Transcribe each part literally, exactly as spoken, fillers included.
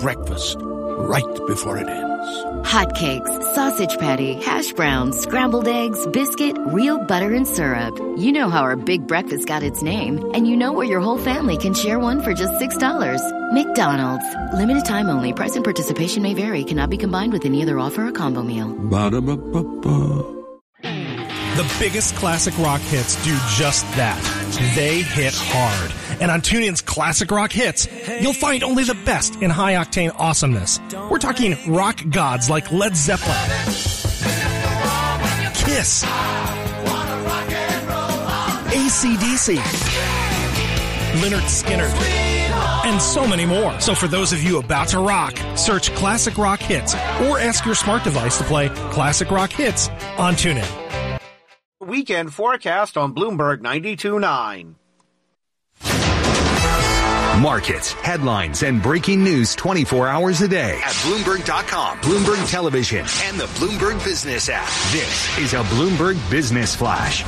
breakfast right before it ends. Hotcakes, sausage patty, hash browns, scrambled eggs, biscuit, real butter and syrup. You know how our big breakfast got its name, and you know where your whole family can share one for just six dollars. McDonald's. Limited time only. Price and participation may vary. Cannot be combined with any other offer or combo meal. Ba-da-ba-ba-ba. The biggest classic rock hits do just that. They hit hard. And on TuneIn's Classic Rock Hits, you'll find only the best in high-octane awesomeness. We're talking rock gods like Led Zeppelin, Kiss, A C D C, Lynyrd Skynyrd, and so many more. So for those of you about to rock, search Classic Rock Hits or ask your smart device to play Classic Rock Hits on TuneIn. Weekend forecast on Bloomberg ninety-two point nine. Markets, headlines, and breaking news twenty-four hours a day at Bloomberg dot com, Bloomberg Television, and the Bloomberg Business app. This is a Bloomberg Business Flash.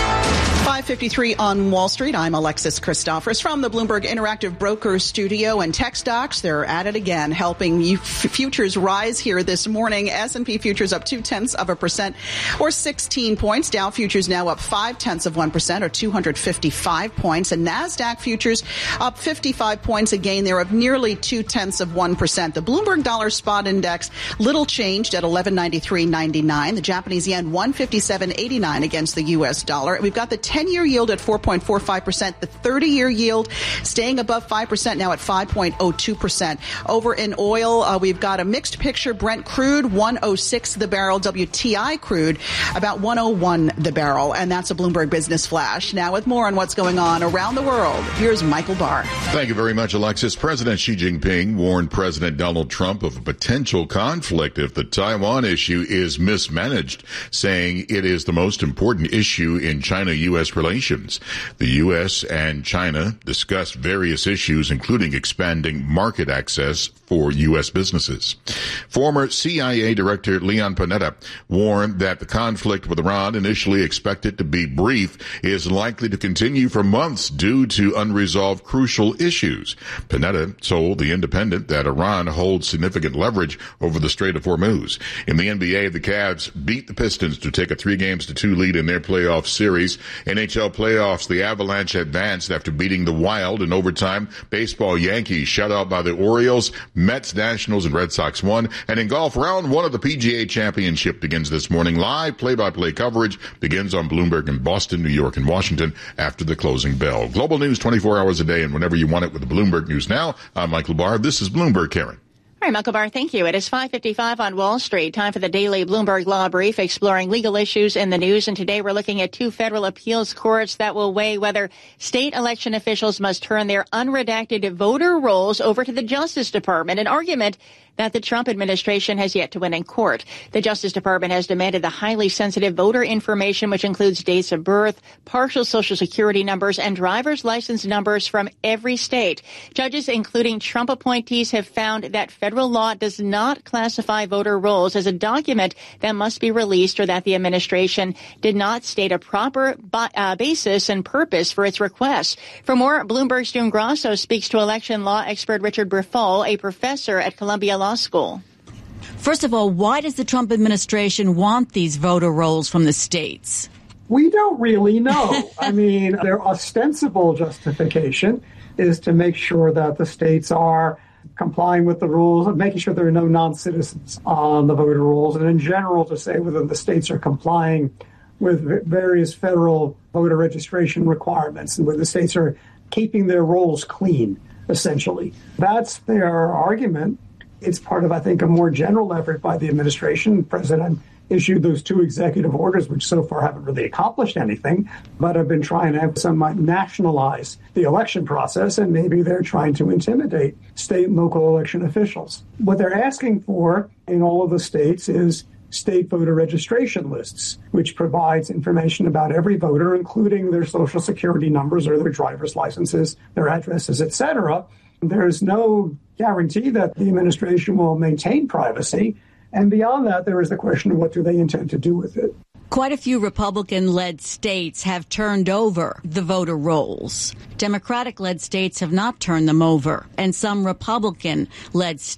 five fifty-three on Wall Street. I'm Alexis Christophorus from the Bloomberg Interactive Brokers Studio, and tech stocks, they're at it again, helping you f- futures rise here this morning. S and P futures up two tenths of a percent or sixteen points. Dow futures now up five tenths of one percent or two hundred fifty-five points. And NASDAQ futures up fifty-five points, a gain there of nearly two tenths of one percent. The Bloomberg Dollar Spot Index, little changed at eleven ninety-three ninety-nine. The Japanese yen, one fifty-seven eighty-nine against the U S dollar. We've got the ten-year yield at four point four five percent. The thirty-year yield staying above five percent, now at five point oh two percent. Over in oil, uh, we've got a mixed picture. Brent crude, one oh six the barrel. W T I crude, about one oh one the barrel. And that's a Bloomberg Business Flash. Now with more on what's going on around the world, here's Michael Barr. Thank you very much, Alexis. President Xi Jinping warned President Donald Trump of a potential conflict if the Taiwan issue is mismanaged, saying it is the most important issue in China-U S relations. The U S and China discussed various issues, including expanding market access for U S businesses. Former C I A Director Leon Panetta warned that the conflict with Iran, initially expected to be brief, is likely to continue for months due to unresolved crucial issues. Panetta told The Independent that Iran holds significant leverage over the Strait of Hormuz. In the N B A, the Cavs beat the Pistons to take a three games to two lead in their playoff series. N H L playoffs, the Avalanche advanced after beating the Wild in overtime. Baseball, Yankees shut out by the Orioles. Mets, Nationals, and Red Sox won. And in golf, round one of the P G A Championship begins this morning. Live play-by-play coverage begins on Bloomberg in Boston, New York, and Washington after the closing bell. Global news twenty-four hours a day and whenever you want it with the Bloomberg News Now. I'm Michael Barr. This is Bloomberg, Karen. All right, Michael Barr, thank you. It is five fifty-five on Wall Street. Time for the daily Bloomberg Law Brief, exploring legal issues in the news. And today we're looking at two federal appeals courts that will weigh whether state election officials must turn their unredacted voter rolls over to the Justice Department, an argument that the Trump administration has yet to win in court. The Justice Department has demanded the highly sensitive voter information, which includes dates of birth, partial Social Security numbers, and driver's license numbers from every state. Judges, including Trump appointees, have found that federal law does not classify voter rolls as a document that must be released, or that the administration did not state a proper uh, basis and purpose for its requests. For more, Bloomberg's Stu Grasso speaks to election law expert Richard Brifol, a professor at Columbia Law School. First of all, why does the Trump administration want these voter rolls from the states? We don't really know. I mean, their ostensible justification is to make sure that the states are complying with the rules and making sure there are no non-citizens on the voter rolls, and in general to say whether the states are complying with various federal voter registration requirements and whether the states are keeping their rolls clean, essentially. That's their argument. It's part of, I think, a more general effort by the administration. The president issued those two executive orders, which so far haven't really accomplished anything, but have been trying to have some might nationalize the election process, and maybe they're trying to intimidate state and local election officials. What they're asking for in all of the states is state voter registration lists, which provides information about every voter, including their Social Security numbers or their driver's licenses, their addresses, et cetera. There's no guarantee that the administration will maintain privacy. And beyond that, there is the question of what do they intend to do with it. Quite a few Republican-led states have turned over the voter rolls. Democratic-led states have not turned them over. And some Republican-led states